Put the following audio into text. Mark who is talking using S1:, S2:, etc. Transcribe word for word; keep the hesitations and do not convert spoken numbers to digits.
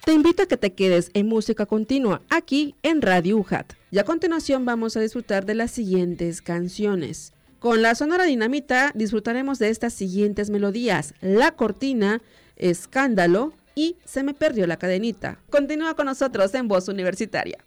S1: Te invito a que te quedes en Música Continua, aquí en Radio U J A T. Y a continuación vamos a disfrutar de las siguientes canciones. Con la Sonora Dinamita disfrutaremos de estas siguientes melodías: La Cortina, Escándalo y Se me perdió la cadenita. Continúa con nosotros en Voz Universitaria.